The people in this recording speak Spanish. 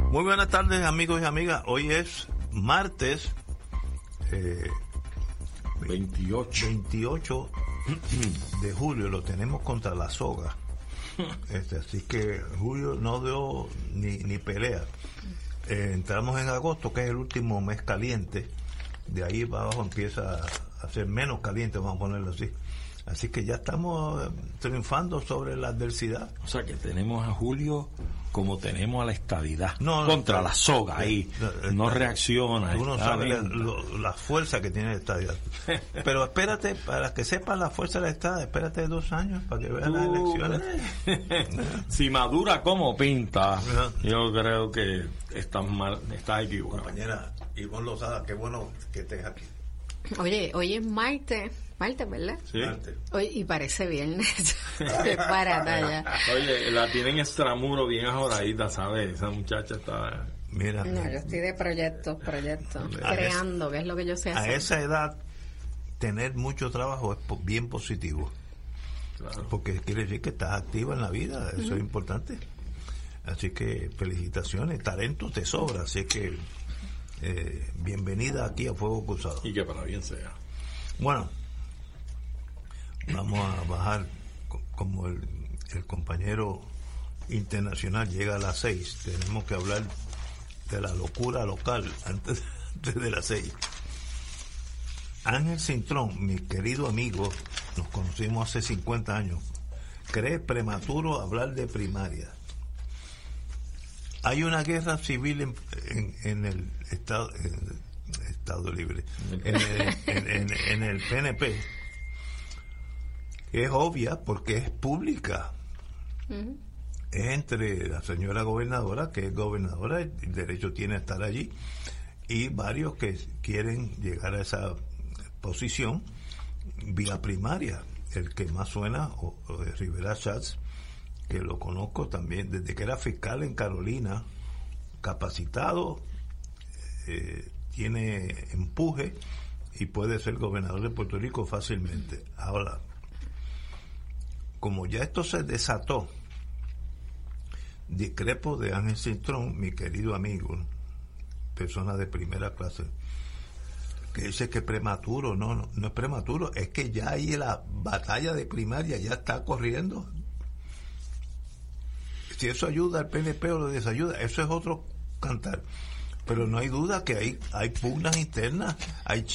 Muy buenas tardes, amigos y amigas. Hoy es martes 28 de julio. Lo tenemos contra la soga. Así que julio no dio ni pelea. Entramos en agosto, que es el último mes caliente. De ahí para abajo empieza a ser menos caliente, vamos a ponerlo así. Así que ya estamos triunfando sobre la adversidad. O sea que tenemos a julio como tenemos a la estadidad, contra la soga ahí, no reacciona. Uno sabe la fuerza que tiene la estadidad. Pero espérate, para que sepas la fuerza de la estadidad, espérate 2 años para que veas las elecciones. Si madura como pinta, yo creo que estás equivocado. Compañera Ivonne Lozada, qué bueno que estés aquí. Oye, hoy es martes, ¿verdad? Sí. Hoy, y parece viernes. Qué barata ya. Oye, la tienen extramuro bien ajoradita, ¿sabes? Esa muchacha está... Mira. No, yo estoy de proyectos, creando, que es lo que yo sé hacer. A esa edad, tener mucho trabajo es bien positivo. Claro. Porque quiere decir que estás activa en la vida, eso es importante. Así que felicitaciones, talento te sobra, así que bienvenida aquí a Fuego Cruzado. Y que para bien sea. Bueno, vamos a bajar como el compañero internacional llega a las 6. Tenemos que hablar de la locura local antes de las 6. Ángel Cintrón, mi querido amigo, nos conocimos hace 50 años, cree prematuro hablar de primaria. Hay una guerra civil en el Estado Libre, en el PNP, que es obvia porque es pública. Uh-huh. Es entre la señora gobernadora, que es gobernadora, el derecho tiene a estar allí, y varios que quieren llegar a esa posición vía primaria. El que más suena, o de Rivera Schatz, que lo conozco también desde que era fiscal en Carolina, capacitado, tiene empuje y puede ser gobernador de Puerto Rico fácilmente. Ahora, como ya esto se desató, discrepo de Ángel Cintrón, mi querido amigo, persona de primera clase, que dice que es prematuro. No es prematuro, es que ya ahí la batalla de primaria ya está corriendo. Si eso ayuda al PNP o lo desayuda, eso es otro cantar. Pero no hay duda que hay pugnas internas, hay